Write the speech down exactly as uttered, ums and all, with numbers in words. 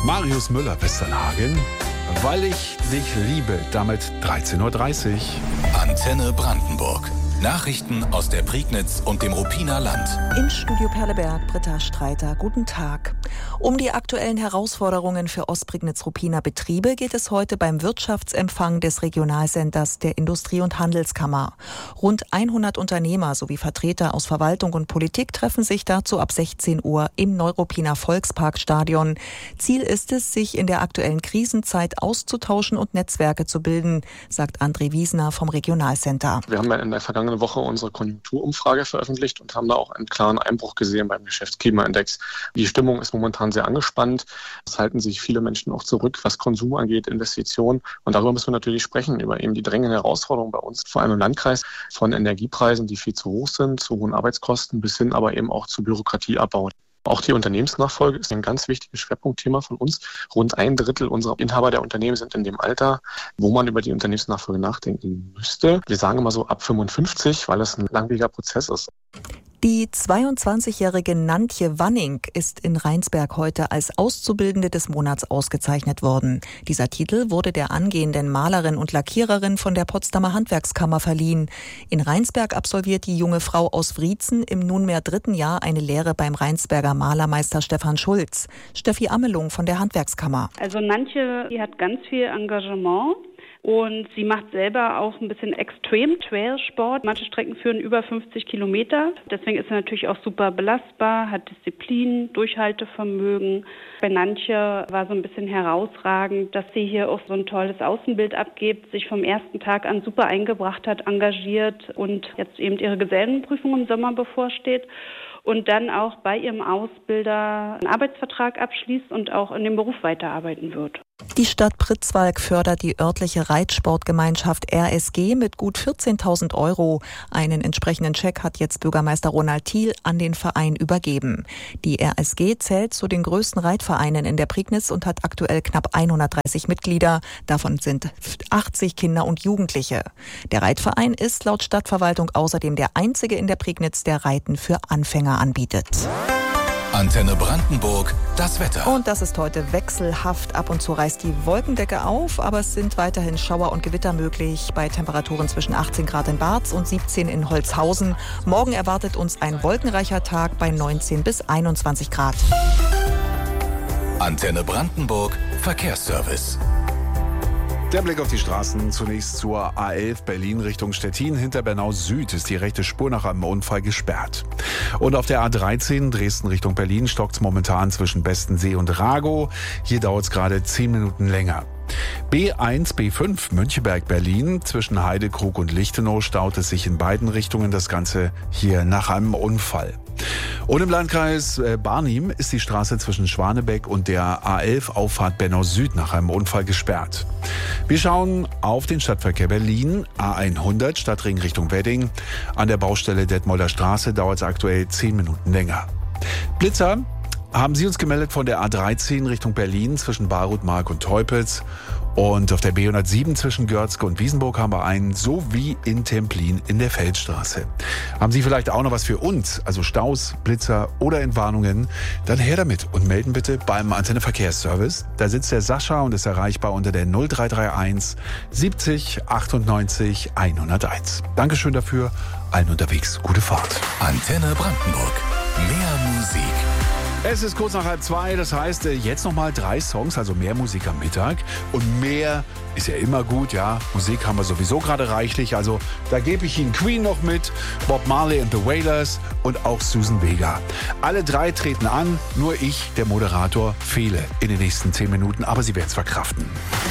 Marius Müller-Westernhagen, weil ich dich liebe, damit dreizehn Uhr dreißig. Antenne Brandenburg. Nachrichten aus der Prignitz und dem Ruppiner Land. Im Studio Perleberg, Britta Streiter. Guten Tag. Um die aktuellen Herausforderungen für Ostprignitz-Ruppiner Betriebe geht es heute beim Wirtschaftsempfang des Regionalcenters der Industrie- und Handelskammer. Rund hundert Unternehmer sowie Vertreter aus Verwaltung und Politik treffen sich dazu ab sechzehn Uhr im Neuruppiner Volksparkstadion. Ziel ist es, sich in der aktuellen Krisenzeit auszutauschen und Netzwerke zu bilden, sagt André Wiesner vom Regionalcenter. Wir haben ja in der vergangenen Woche unsere Konjunkturumfrage veröffentlicht und haben da auch einen klaren Einbruch gesehen beim Geschäftsklimaindex. Die Stimmung ist momentan sehr angespannt. Es halten sich viele Menschen auch zurück, was Konsum angeht, Investitionen. Und darüber müssen wir natürlich sprechen, über eben die drängenden Herausforderungen bei uns, vor allem im Landkreis, von Energiepreisen, die viel zu hoch sind, zu hohen Arbeitskosten, bis hin aber eben auch zu Bürokratieabbau. Auch die Unternehmensnachfolge ist ein ganz wichtiges Schwerpunktthema von uns. Rund ein Drittel unserer Inhaber der Unternehmen sind in dem Alter, wo man über die Unternehmensnachfolge nachdenken müsste. Wir sagen immer so ab fünfundfünfzig, weil es ein langwieriger Prozess ist. Die zweiundzwanzigjährige Nantje Wanning ist in Rheinsberg heute als Auszubildende des Monats ausgezeichnet worden. Dieser Titel wurde der angehenden Malerin und Lackiererin von der Potsdamer Handwerkskammer verliehen. In Rheinsberg absolviert die junge Frau aus Wriezen im nunmehr dritten Jahr eine Lehre beim Rheinsberger Malermeister Stefan Schulz. Steffi Amelung von der Handwerkskammer. Also Nantje, die hat ganz viel Engagement. Und sie macht selber auch ein bisschen extrem Trailsport. Manche Strecken führen über fünfzig Kilometer. Deswegen ist sie natürlich auch super belastbar, hat Disziplin, Durchhaltevermögen. Bei Nantje war so ein bisschen herausragend, dass sie hier auch so ein tolles Außenbild abgibt, sich vom ersten Tag an super eingebracht hat, engagiert und jetzt eben ihre Gesellenprüfung im Sommer bevorsteht. Und dann auch bei ihrem Ausbilder einen Arbeitsvertrag abschließt und auch in dem Beruf weiterarbeiten wird. Die Stadt Pritzwalk fördert die örtliche Reitsportgemeinschaft R S G mit gut vierzehntausend Euro. Einen entsprechenden Scheck hat jetzt Bürgermeister Ronald Thiel an den Verein übergeben. Die R S G zählt zu den größten Reitvereinen in der Prignitz und hat aktuell knapp hundertdreißig Mitglieder. Davon sind achtzig Kinder und Jugendliche. Der Reitverein ist laut Stadtverwaltung außerdem der einzige in der Prignitz, der Reiten für Anfänger anbietet. Antenne Brandenburg, das Wetter. Und das ist heute wechselhaft. Ab und zu reißt die Wolkendecke auf, aber es sind weiterhin Schauer und Gewitter möglich bei Temperaturen zwischen achtzehn Grad in Barz und siebzehn in Holzhausen. Morgen erwartet uns ein wolkenreicher Tag bei neunzehn bis einundzwanzig Grad. Antenne Brandenburg, Verkehrsservice. Der Blick auf die Straßen. Zunächst zur A elf Berlin Richtung Stettin. Hinter Bernau Süd ist die rechte Spur nach einem Unfall gesperrt. Und auf der A dreizehn Dresden Richtung Berlin stockt es momentan zwischen Bestensee und Ragow. Hier dauert es gerade zehn Minuten länger. B eins, B fünf Möncheberg-Berlin. Zwischen Heidekrug und Lichtenau staut es sich in beiden Richtungen. Das Ganze hier nach einem Unfall. Und im Landkreis Barnim ist die Straße zwischen Schwanebeck und der A elf Auffahrt Bernau Süd nach einem Unfall gesperrt. Wir schauen auf den Stadtverkehr Berlin. A hundert Stadtring Richtung Wedding. An der Baustelle Detmolder Straße dauert es aktuell zehn Minuten länger. Blitzer haben Sie uns gemeldet von der A dreizehn Richtung Berlin zwischen Barutmark und Teupitz. Und auf der B hundertsieben zwischen Görzke und Wiesenburg haben wir einen, sowie in Templin in der Feldstraße. Haben Sie vielleicht auch noch was für uns, also Staus, Blitzer oder Entwarnungen? Dann her damit und melden bitte beim Antenne Verkehrsservice. Da sitzt der Sascha und ist erreichbar unter der null drei drei eins siebzig achtundneunzig hunderteins. Dankeschön dafür, allen unterwegs gute Fahrt. Antenne Brandenburg, mehr Musik. Es ist kurz nach halb zwei, das heißt jetzt nochmal drei Songs, also mehr Musik am Mittag. Und mehr ist ja immer gut, ja. Musik haben wir sowieso gerade reichlich, also da gebe ich Ihnen Queen noch mit, Bob Marley and the Wailers und auch Susan Vega. Alle drei treten an, nur ich, der Moderator, fehle in den nächsten zehn Minuten, aber Sie werden es verkraften.